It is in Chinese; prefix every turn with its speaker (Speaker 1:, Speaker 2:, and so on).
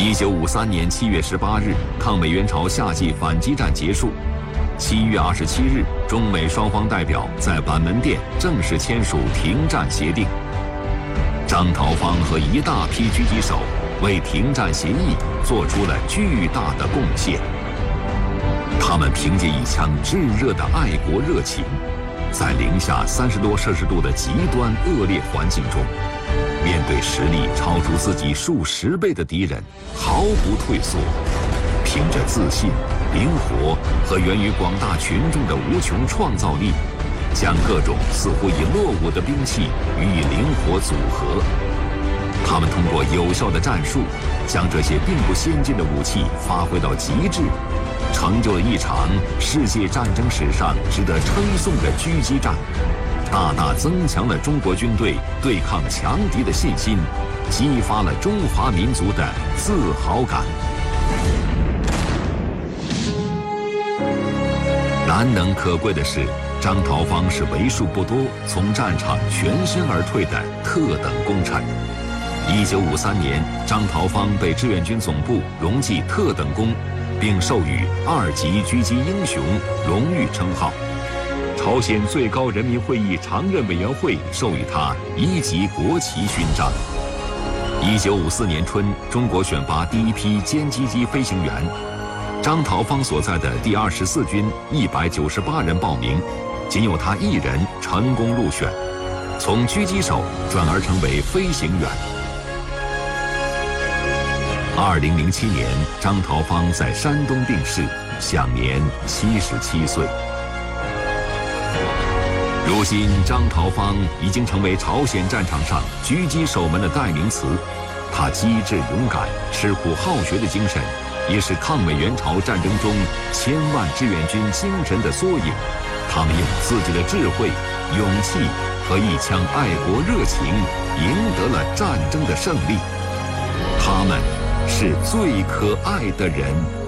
Speaker 1: 1953年7月18日，抗美援朝夏季反击战结束。7月27日，中美双方代表在板门店正式签署停战协定。张桃芳和一大批狙击手为停战协议做出了巨大的贡献。他们凭借一腔炙热的爱国热情，在零下30多摄氏度的极端恶劣环境中，面对实力超出自己数十倍的敌人，毫不退缩，凭着自信、灵活和源于广大群众的无穷创造力，将各种似乎已落伍的兵器予以灵活组合。他们通过有效的战术，将这些并不先进的武器发挥到极致，成就了一场世界战争史上值得称颂的狙击战，大大增强了中国军队对抗强敌的信心，激发了中华民族的自豪感。难能可贵的是，张桃芳是为数不多从战场全身而退的特等功臣。1953年，张桃芳被志愿军总部荣记特等功，并授予2级狙击英雄荣誉称号。朝鲜最高人民会议常任委员会授予他1级国旗勋章。1954年春，中国选拔第一批歼击机飞行员，张桃芳所在的第24军198人报名，仅有他一人成功入选，从狙击手转而成为飞行员。2007年，张桃芳在山东病逝，享年77岁。如今，张桃芳已经成为朝鲜战场上狙击手们的代名词。他机智勇敢、吃苦好学的精神，也是抗美援朝战争中千万志愿军精神的缩影。他们用自己的智慧、勇气和一腔爱国热情，赢得了战争的胜利。他们是最可爱的人。